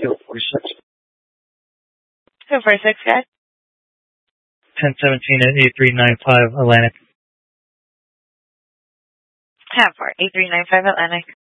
246. 246, guys. 1017 at 8395 Atlantic. 10-4, 8395 Atlantic.